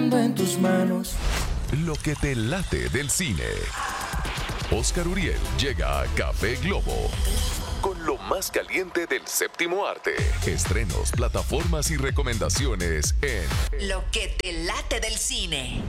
temblando en tus manos. Lo que te late del cine. Oscar Uriel llega a Café Globo con lo más caliente del séptimo arte. Estrenos, plataformas y recomendaciones en Lo que te late del cine.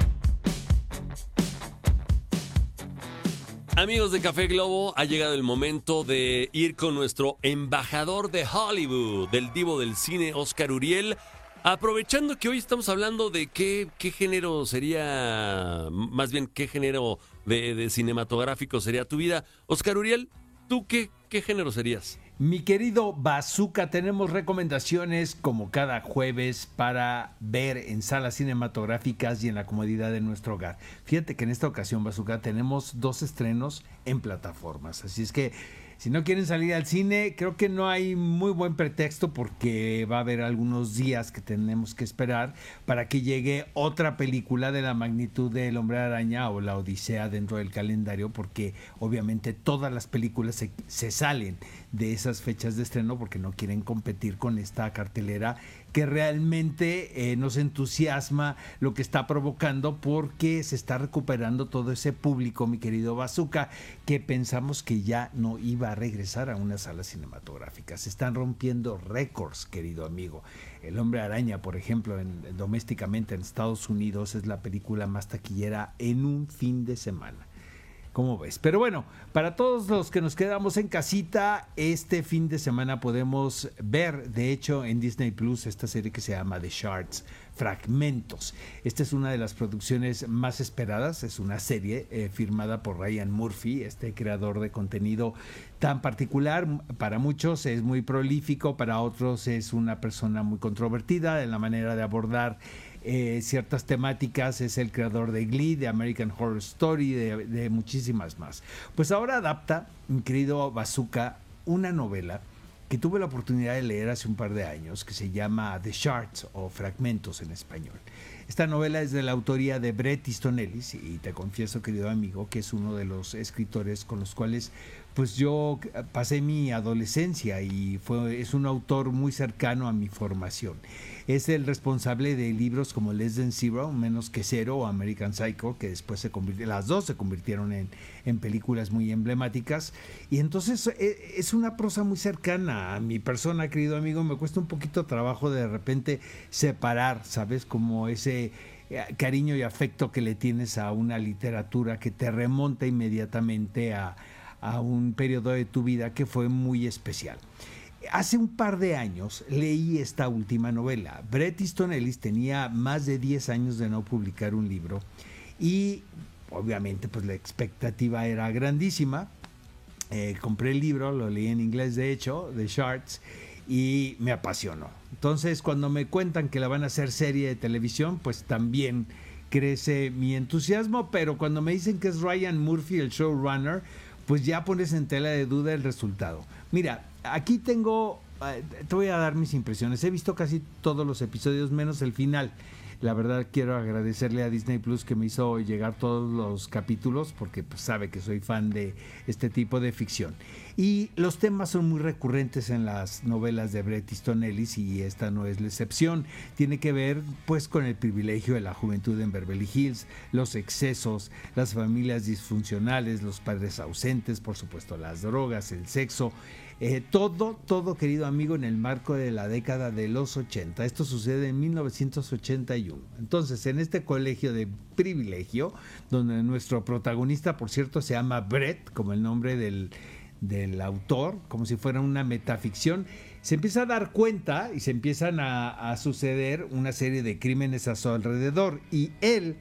Amigos de Café Globo, ha llegado el momento de ir con nuestro embajador de Hollywood, del divo del cine, Oscar Uriel. Aprovechando que hoy estamos hablando de qué género sería, más bien qué género de cinematográfico sería tu vida. Oscar Uriel, ¿tú qué género serías? Mi querido Bazooka, tenemos recomendaciones como cada jueves para ver en salas cinematográficas y en la comodidad de nuestro hogar. Fíjate que en esta ocasión, Bazooka, tenemos 2 estrenos en plataformas. Así es que si no quieren salir al cine, creo que no hay muy buen pretexto porque va a haber algunos días que tenemos que esperar para que llegue otra película de la magnitud de El Hombre Araña o La Odisea dentro del calendario, porque obviamente todas las películas se salen de esas fechas de estreno porque no quieren competir con esta cartelera que realmente nos entusiasma lo que está provocando, porque se está recuperando todo ese público, mi querido Bazooka, que pensamos que ya no iba a regresar a una sala cinematográfica. Se están rompiendo récords, querido amigo. El Hombre Araña, por ejemplo, domésticamente en Estados Unidos es la película más taquillera en un fin de semana. ¿Cómo ves? Pero bueno, para todos los que nos quedamos en casita, este fin de semana podemos ver, de hecho, en Disney Plus, esta serie que se llama The Shards, Fragmentos. Esta es una de las producciones más esperadas, es una serie firmada por Ryan Murphy, este creador de contenido tan particular. Para muchos es muy prolífico, para otros es una persona muy controvertida en la manera de abordar ciertas temáticas. Es el creador de Glee, de American Horror Story, de muchísimas más. Pues ahora adapta, mi querido Bazooka, una novela que tuve la oportunidad de leer hace un par de años, que se llama The Shards o Fragmentos en español. Esta novela es de la autoría de Bret Easton Ellis, y te confieso, querido amigo, que es uno de los escritores con los cuales pues yo pasé mi adolescencia, y es un autor muy cercano a mi formación. Es el responsable de libros como Less Than Zero, Menos que Cero, o American Psycho, que después las dos se convirtieron en películas muy emblemáticas. Y entonces es una prosa muy cercana a mi persona, querido amigo. Me cuesta un poquito trabajo de repente separar, ¿sabes? Como ese cariño y afecto que le tienes a una literatura que te remonta inmediatamente a un periodo de tu vida que fue muy especial. Hace un par de años leí esta última novela. Bret Easton Ellis tenía más de 10 años de no publicar un libro, y obviamente pues la expectativa era grandísima. Compré el libro, lo leí en inglés de hecho, The Shards, y me apasionó. Entonces, cuando me cuentan que la van a hacer serie de televisión, pues también crece mi entusiasmo, pero cuando me dicen que es Ryan Murphy el showrunner, pues ya pones en tela de duda el resultado. Mira, aquí te voy a dar mis impresiones. He visto casi todos los episodios menos el final. La verdad, quiero agradecerle a Disney Plus que me hizo llegar todos los capítulos, porque pues sabe que soy fan de este tipo de ficción. Y los temas son muy recurrentes en las novelas de Bret Easton Ellis, y esta no es la excepción. Tiene que ver pues con el privilegio de la juventud en Beverly Hills, los excesos, las familias disfuncionales, los padres ausentes, por supuesto las drogas, el sexo. Todo, querido amigo, en el marco de la década de los 80. Esto sucede en 1981. Entonces, en este colegio de privilegio, donde nuestro protagonista, por cierto, se llama Brett, como el nombre del autor, como si fuera una metaficción, se empieza a dar cuenta y se empiezan a suceder una serie de crímenes a su alrededor, y él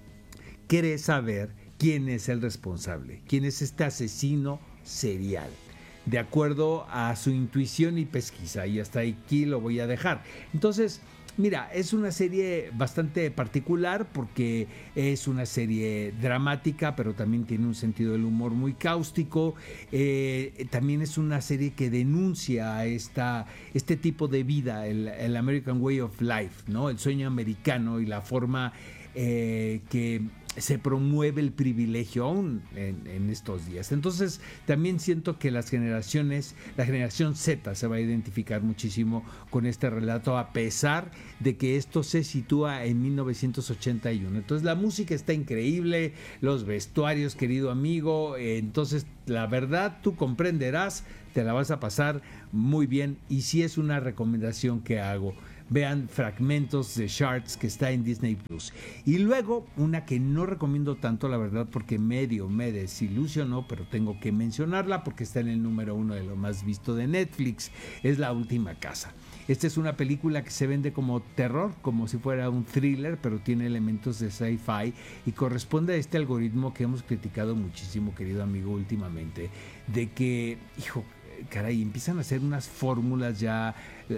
quiere saber quién es el responsable, quién es este asesino serial, de acuerdo a su intuición y pesquisa. Y hasta aquí lo voy a dejar. Entonces, mira, es una serie bastante particular porque es una serie dramática, pero también tiene un sentido del humor muy cáustico. También es una serie que denuncia este tipo de vida, el American Way of Life, ¿no? El sueño americano y la forma que se promueve el privilegio aún en estos días. Entonces también siento que la generación Z se va a identificar muchísimo con este relato, a pesar de que esto se sitúa en 1981. Entonces la música está increíble, los vestuarios, querido amigo, entonces la verdad tú comprenderás, te la vas a pasar muy bien, y sí es una recomendación que hago. Vean Fragmentos de Shards, que está en Disney Plus. Y luego, una que no recomiendo tanto, la verdad, porque medio me desilusionó, pero tengo que mencionarla porque está en el número 1 de lo más visto de Netflix, es La Última Casa. Esta es una película que se vende como terror, como si fuera un thriller, pero tiene elementos de sci-fi y corresponde a este algoritmo que hemos criticado muchísimo, querido amigo, últimamente, de que, caray, empiezan a hacer unas fórmulas ya,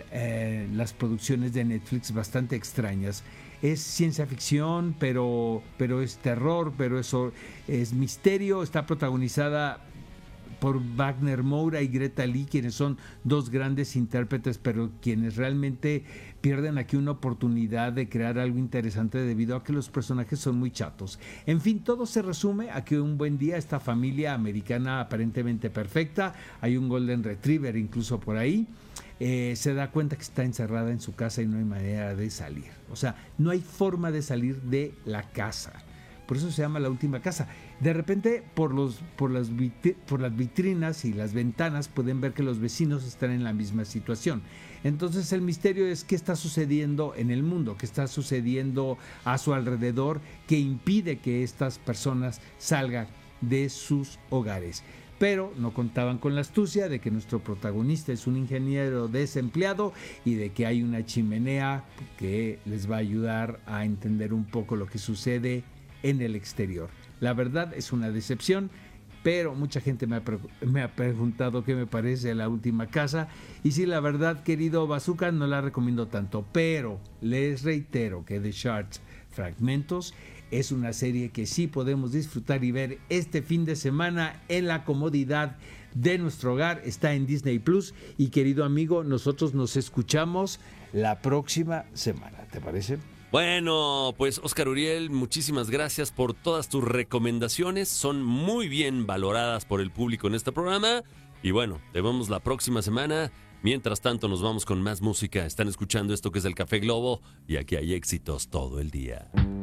las producciones de Netflix bastante extrañas. Es ciencia ficción, pero es terror, pero eso es misterio. Está protagonizada por Wagner Moura y Greta Lee, quienes son dos grandes intérpretes, pero quienes realmente pierden aquí una oportunidad de crear algo interesante debido a que los personajes son muy chatos. En fin, todo se resume a que un buen día esta familia americana aparentemente perfecta, hay un Golden Retriever incluso por ahí, se da cuenta que está encerrada en su casa y no hay manera de salir. O sea, no hay forma de salir de la casa. Por eso se llama La Última Casa. De repente, por las vitrinas y las ventanas pueden ver que los vecinos están en la misma situación. Entonces el misterio es qué está sucediendo en el mundo, qué está sucediendo a su alrededor, que impide que estas personas salgan de sus hogares. Pero no contaban con la astucia de que nuestro protagonista es un ingeniero desempleado y de que hay una chimenea que les va a ayudar a entender un poco lo que sucede en el exterior. La verdad es una decepción, pero mucha gente me ha preguntado qué me parece La Última Casa, y sí, la verdad, querido Bazooka, no la recomiendo tanto, pero les reitero que The Shards Fragmentos es una serie que sí podemos disfrutar y ver este fin de semana en la comodidad de nuestro hogar. Está en Disney Plus, y querido amigo, nosotros nos escuchamos la próxima semana, ¿te parece? Bueno, pues Óscar Uriel, muchísimas gracias por todas tus recomendaciones. Son muy bien valoradas por el público en este programa. Y bueno, te vemos la próxima semana. Mientras tanto, nos vamos con más música. Están escuchando esto que es el Café Globo, y aquí hay éxitos todo el día.